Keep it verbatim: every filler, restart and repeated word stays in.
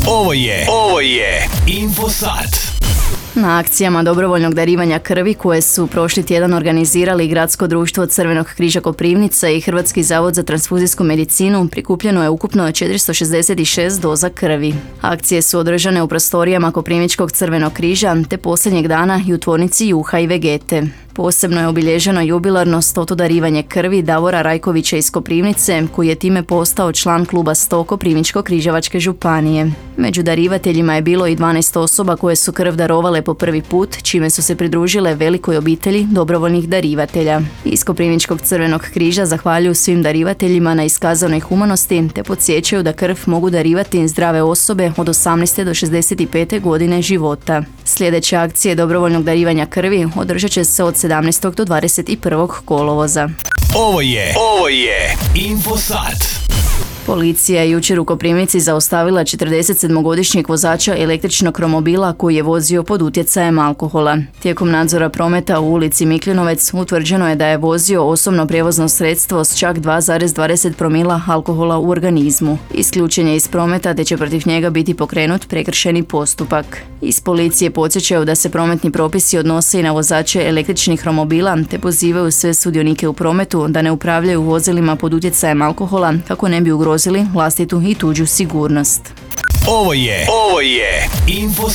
Ovo je, ovo je Infosat. Na akcijama dobrovoljnog darivanja krvi koje su prošli tjedan organizirali Gradsko društvo Crvenog križa Koprivnica i Hrvatski zavod za transfuzijsku medicinu prikupljeno je ukupno četiristo šezdeset šest doza krvi. Akcije su održane u prostorijama Koprivničkog Crvenog križa te posljednjeg dana i u tvornici juha i vegete. Posebno je obilježeno jubilarno stoto darivanje krvi Davora Rajkovića iz Koprivnice, koji je time postao član kluba sto Koprivničko-križevačke županije. Među darivateljima je bilo i dvanaest osoba koje su krv darovale po prvi put, čime su se pridružile velikoj obitelji dobrovoljnih darivatelja. Iz Koprivničkog Crvenog križa zahvaljuju svim darivateljima na iskazanoj humanosti te podsjećaju da krv mogu darivati zdrave osobe od osamnaeste do šezdeset pete godine života. Sljedeće akcije dobrovoljnog darivanja krvi održat će se od sedamnaestog do dvadeset prvog kolovoza. Ovo je, ovo je Infosat. Policija je jučer u Koprivnici zaustavila četrdesetsedmogodišnjeg vozača električnog romobila koji je vozio pod utjecajem alkohola. Tijekom nadzora prometa u ulici Miklinovec utvrđeno je da je vozio osobno prijevozno sredstvo s čak dva zarez dvadeset promila alkohola u organizmu. Isključen je iz prometa te će protiv njega biti pokrenut prekršajni postupak. Iz policije podsjećaju da se prometni propisi odnose i na vozače električnih romobila te pozivaju sve sudionike u prometu da ne upravljaju vozilima pod utjecajem alkohola kako ne bi ugrozili vlastitu i tuđu sigurnost. Ovo je, ovo je Infosat.